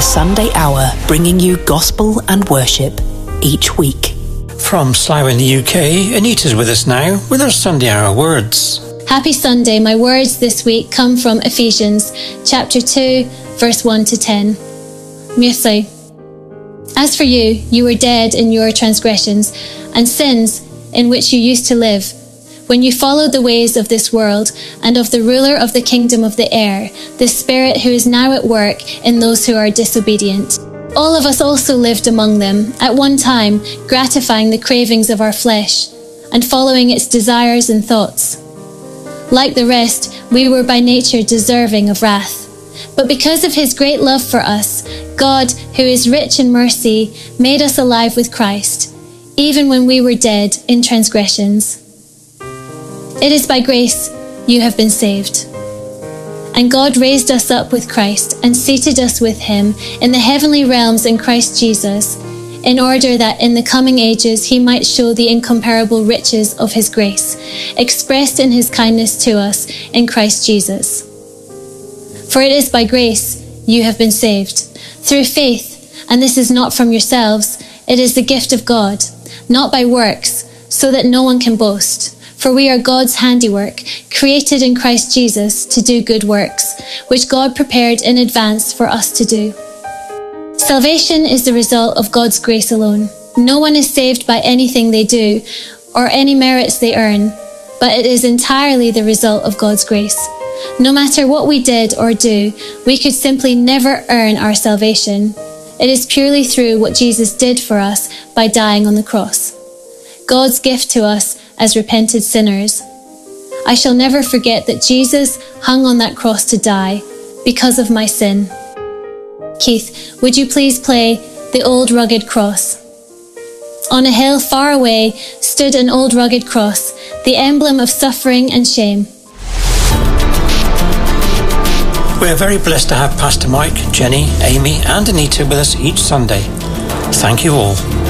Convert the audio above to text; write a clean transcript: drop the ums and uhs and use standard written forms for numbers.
The Sunday Hour, bringing you gospel and worship each week. From Slough in the UK, Anita's with us now with our Sunday Hour words. Happy Sunday. My words this week come from Ephesians chapter 2, verse 1 to 10. Mercy. As for you, you were dead in your transgressions and sins in which you used to live, when you followed the ways of this world and of the ruler of the kingdom of the air, the spirit who is now at work in those who are disobedient. All of us also lived among them, at one time gratifying the cravings of our flesh and following its desires and thoughts. Like the rest, we were by nature deserving of wrath. But because of his great love for us, God, who is rich in mercy, made us alive with Christ, even when we were dead in transgressions. It is by grace you have been saved. And God raised us up with Christ and seated us with him in the heavenly realms in Christ Jesus, in order that in the coming ages he might show the incomparable riches of his grace, expressed in his kindness to us in Christ Jesus. For it is by grace you have been saved, through faith, and this is not from yourselves, it is the gift of God, not by works, so that no one can boast. For we are God's handiwork, created in Christ Jesus to do good works, which God prepared in advance for us to do. Salvation is the result of God's grace alone. No one is saved by anything they do or any merits they earn, but it is entirely the result of God's grace. No matter what we did or do, we could simply never earn our salvation. It is purely through what Jesus did for us by dying on the cross. God's gift to us as repented sinners. I shall never forget that Jesus hung on that cross to die because of my sin. Keith, would you please play The Old Rugged Cross? On a hill far away stood an old rugged cross, the emblem of suffering and shame. We are very blessed to have Pastor Mike, Jenny, Amy and Anita with us each Sunday. Thank you all.